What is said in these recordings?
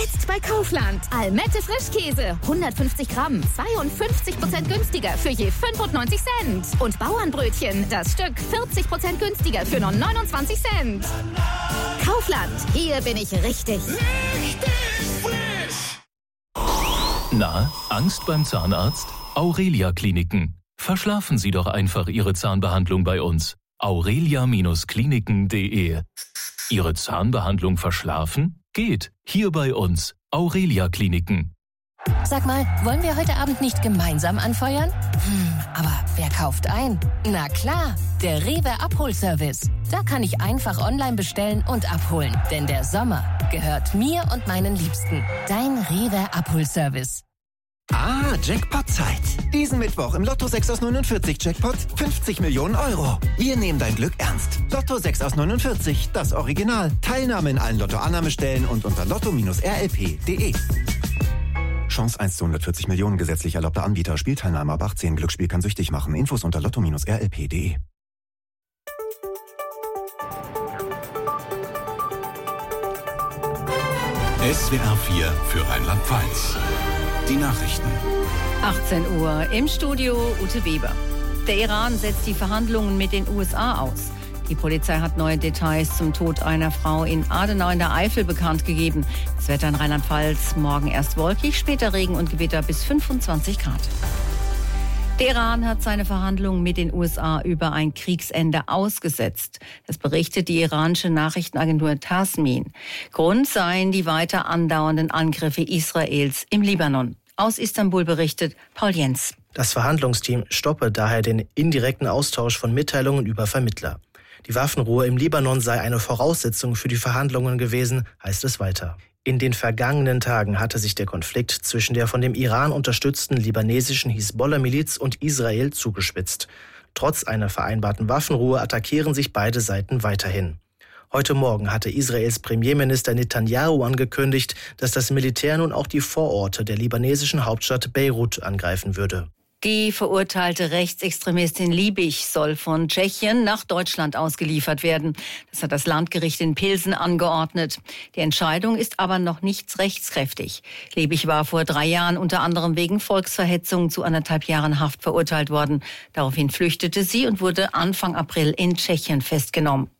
Jetzt bei Kaufland. Almette Frischkäse. 150 Gramm. 52% günstiger für je 95 Cent. Und Bauernbrötchen. Das Stück 40% günstiger für nur 29 Cent. Kaufland. Hier bin ich richtig. Richtig frisch! Na, Angst beim Zahnarzt? Aurelia Kliniken. Verschlafen Sie doch einfach Ihre Zahnbehandlung bei uns. aurelia-kliniken.de. Ihre Zahnbehandlung verschlafen? Geht. Hier bei uns. Aurelia Kliniken. Sag mal, wollen wir heute Abend nicht gemeinsam anfeuern? Aber wer kauft ein? Na klar, der Rewe Abholservice. Da kann ich einfach online bestellen und abholen. Denn der Sommer gehört mir und meinen Liebsten. Dein Rewe Abholservice. Ah, Jackpot-Zeit. Diesen Mittwoch im Lotto 6 aus 49 Jackpot 50 Millionen Euro. Wir nehmen dein Glück ernst. Lotto 6 aus 49, das Original. Teilnahme in allen Lotto-Annahmestellen und unter lotto-rlp.de. Chance 1 zu 140 Millionen, gesetzlich erlaubter Anbieter. Spielteilnahme ab 18. Glücksspiel kann süchtig machen. Infos unter lotto-rlp.de. SWR 4 für Rheinland-Pfalz. Die Nachrichten. 18 Uhr im Studio Ute Weber. Der Iran setzt die Verhandlungen mit den USA aus. Die Polizei hat neue Details zum Tod einer Frau in Adenau in der Eifel bekannt gegeben. Das Wetter in Rheinland-Pfalz morgen erst wolkig, später Regen und Gewitter bis 25 Grad. Der Iran hat seine Verhandlungen mit den USA über ein Kriegsende ausgesetzt. Das berichtet die iranische Nachrichtenagentur Tasmin. Grund seien die weiter andauernden Angriffe Israels im Libanon. Aus Istanbul berichtet Paul Jens. Das Verhandlungsteam stoppe daher den indirekten Austausch von Mitteilungen über Vermittler. Die Waffenruhe im Libanon sei eine Voraussetzung für die Verhandlungen gewesen, heißt es weiter. In den vergangenen Tagen hatte sich der Konflikt zwischen der von dem Iran unterstützten libanesischen Hisbollah-Miliz und Israel zugespitzt. Trotz einer vereinbarten Waffenruhe attackieren sich beide Seiten weiterhin. Heute Morgen hatte Israels Premierminister Netanyahu angekündigt, dass das Militär nun auch die Vororte der libanesischen Hauptstadt Beirut angreifen würde. Die verurteilte Rechtsextremistin Liebig soll von Tschechien nach Deutschland ausgeliefert werden. Das hat das Landgericht in Pilsen angeordnet. Die Entscheidung ist aber noch nicht rechtskräftig. Liebig war vor 3 Jahren unter anderem wegen Volksverhetzung zu 1,5 Jahren Haft verurteilt worden. Daraufhin flüchtete sie und wurde Anfang April in Tschechien festgenommen.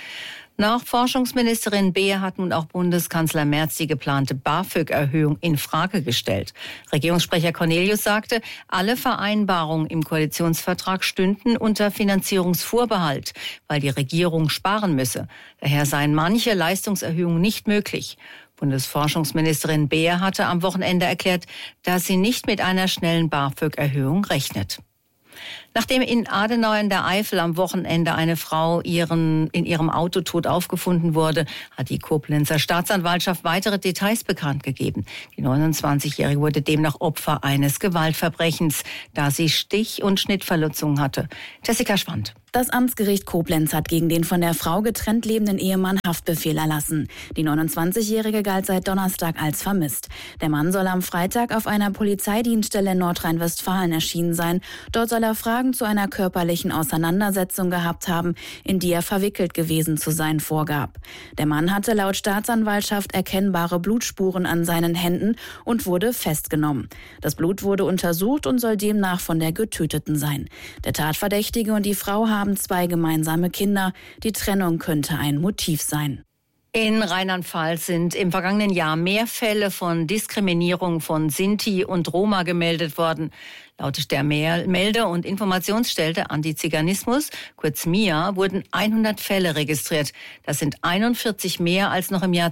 Nach Forschungsministerin Beer hat nun auch Bundeskanzler Merz die geplante BAföG-Erhöhung in Frage gestellt. Regierungssprecher Cornelius sagte, alle Vereinbarungen im Koalitionsvertrag stünden unter Finanzierungsvorbehalt, weil die Regierung sparen müsse. Daher seien manche Leistungserhöhungen nicht möglich. Bundesforschungsministerin Beer hatte am Wochenende erklärt, dass sie nicht mit einer schnellen BAföG-Erhöhung rechnet. Nachdem in Adenau in der Eifel am Wochenende eine Frau in ihrem Auto tot aufgefunden wurde, hat die Koblenzer Staatsanwaltschaft weitere Details bekannt gegeben. Die 29-Jährige wurde demnach Opfer eines Gewaltverbrechens, da sie Stich- und Schnittverletzungen hatte. Jessica Schwand. Das Amtsgericht Koblenz hat gegen den von der Frau getrennt lebenden Ehemann Haftbefehl erlassen. Die 29-Jährige galt seit Donnerstag als vermisst. Der Mann soll am Freitag auf einer Polizeidienststelle in Nordrhein-Westfalen erschienen sein. Dort soll er Fragen zu einer körperlichen Auseinandersetzung gehabt haben, in die er verwickelt gewesen zu sein vorgab. Der Mann hatte laut Staatsanwaltschaft erkennbare Blutspuren an seinen Händen und wurde festgenommen. Das Blut wurde untersucht und soll demnach von der Getöteten sein. Der Tatverdächtige und die Frau haben 2 gemeinsame Kinder. Die Trennung könnte ein Motiv sein. In Rheinland-Pfalz sind im vergangenen Jahr mehr Fälle von Diskriminierung von Sinti und Roma gemeldet worden. Laut der Melde- und Informationsstelle Antiziganismus, kurz MIA, wurden 100 Fälle registriert. Das sind 41 mehr als noch im Jahr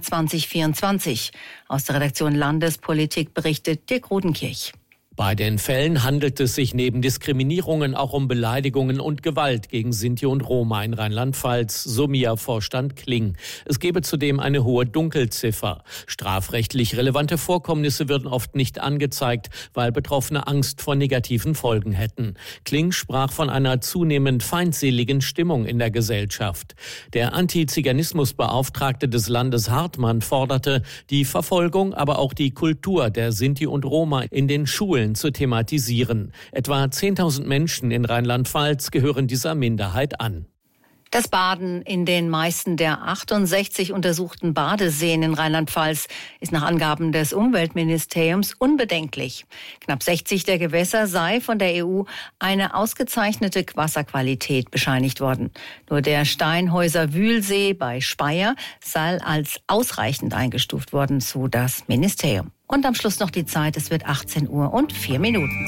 2024. Aus der Redaktion Landespolitik berichtet Dirk Rodenkirch. Bei den Fällen handelt es sich neben Diskriminierungen auch um Beleidigungen und Gewalt gegen Sinti und Roma in Rheinland-Pfalz, so MIA-Vorstand Kling. Es gebe zudem eine hohe Dunkelziffer. Strafrechtlich relevante Vorkommnisse würden oft nicht angezeigt, weil Betroffene Angst vor negativen Folgen hätten. Kling sprach von einer zunehmend feindseligen Stimmung in der Gesellschaft. Der Antiziganismusbeauftragte des Landes Hartmann forderte, die Verfolgung, aber auch die Kultur der Sinti und Roma in den Schulen zu thematisieren. Etwa 10.000 Menschen in Rheinland-Pfalz gehören dieser Minderheit an. Das Baden in den meisten der 68 untersuchten Badeseen in Rheinland-Pfalz ist nach Angaben des Umweltministeriums unbedenklich. Knapp 60 der Gewässer sei von der EU eine ausgezeichnete Wasserqualität bescheinigt worden. Nur der Steinhäuser Wühlsee bei Speyer sei als ausreichend eingestuft worden, so das Ministerium. Und am Schluss noch die Zeit, es wird 18 Uhr und 4 Minuten.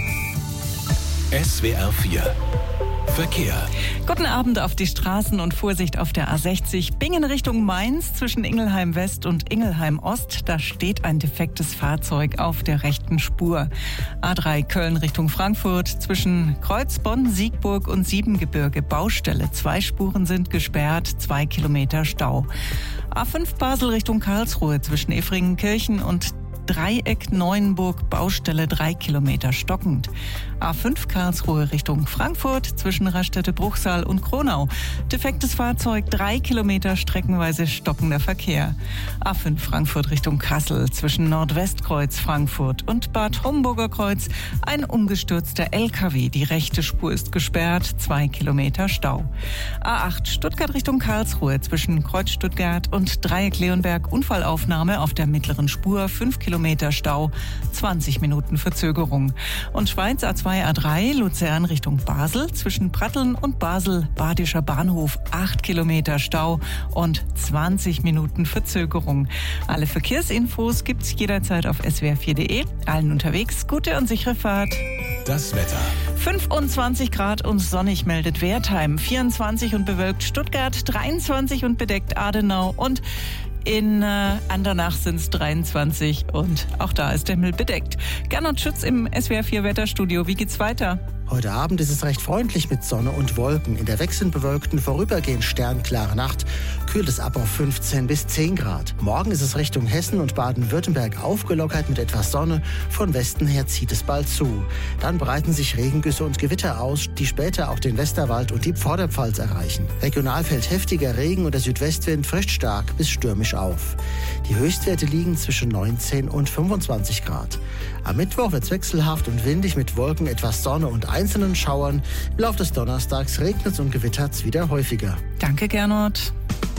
SWR 4 Verkehr. Guten Abend auf die Straßen und Vorsicht auf der A60. Bingen Richtung Mainz zwischen Ingelheim West und Ingelheim Ost. Da steht ein defektes Fahrzeug auf der rechten Spur. A3 Köln Richtung Frankfurt zwischen Kreuzbonn, Siegburg und Siebengebirge Baustelle. 2 Spuren sind gesperrt, 2 Kilometer Stau. A5 Basel Richtung Karlsruhe zwischen Efringenkirchen und Dreieck Neuenburg Baustelle 3 Kilometer stockend. A5 Karlsruhe Richtung Frankfurt zwischen Raststätte-Bruchsal und Kronau. Defektes Fahrzeug, 3 Kilometer streckenweise stockender Verkehr. A5 Frankfurt Richtung Kassel zwischen Nordwestkreuz Frankfurt und Bad Homburger Kreuz. Ein umgestürzter LKW. Die rechte Spur ist gesperrt, 2 Kilometer Stau. A8 Stuttgart Richtung Karlsruhe zwischen Kreuz Stuttgart und Dreieck Leonberg. Unfallaufnahme auf der mittleren Spur, 5 Kilometer Stau, 20 Minuten Verzögerung. Und Schweiz A2, A3, Luzern Richtung Basel, zwischen Pratteln und Basel, Badischer Bahnhof, 8 Kilometer Stau und 20 Minuten Verzögerung. Alle Verkehrsinfos gibt's jederzeit auf swr4.de. Allen unterwegs gute und sichere Fahrt. Das Wetter. 25 Grad und sonnig meldet Wertheim, 24 und bewölkt Stuttgart, 23 und bedeckt Adenau und in Andernach sind es 23 und auch da ist der Himmel bedeckt. Gernot Schütz im SWR 4 Wetterstudio. Wie geht's weiter? Heute Abend ist es recht freundlich mit Sonne und Wolken. In der wechselnd bewölkten, vorübergehend sternklare Nacht kühlt es ab auf 15 bis 10 Grad. Morgen ist es Richtung Hessen und Baden-Württemberg aufgelockert mit etwas Sonne. Von Westen her zieht es bald zu. Dann breiten sich Regengüsse und Gewitter aus, die später auch den Westerwald und die Vorderpfalz erreichen. Regional fällt heftiger Regen und der Südwestwind frischt stark bis stürmisch auf. Die Höchstwerte liegen zwischen 19 und 25 Grad. Am Mittwoch wird es wechselhaft und windig mit Wolken, etwas Sonne und einzelnen Schauern. Im Laufe des Donnerstags regnet es und gewittert es wieder häufiger. Danke, Gernot.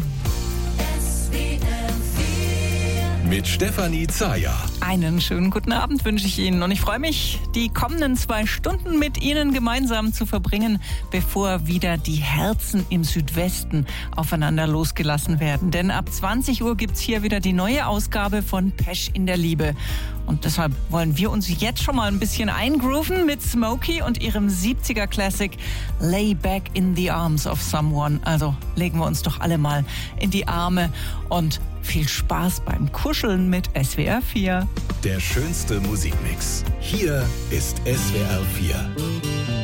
Mit Stefanie Zayer. Einen schönen guten Abend wünsche ich Ihnen und ich freue mich, die kommenden 2 Stunden mit Ihnen gemeinsam zu verbringen, bevor wieder die Herzen im Südwesten aufeinander losgelassen werden. Denn ab 20 Uhr gibt's hier wieder die neue Ausgabe von Pesch in der Liebe. Und deshalb wollen wir uns jetzt schon mal ein bisschen eingrooven mit Smokey und ihrem 70er Classic Lay Back in the Arms of Someone. Also legen wir uns doch alle mal in die Arme und viel Spaß beim Kuscheln mit SWR 4. Der schönste Musikmix. Hier ist SWR 4.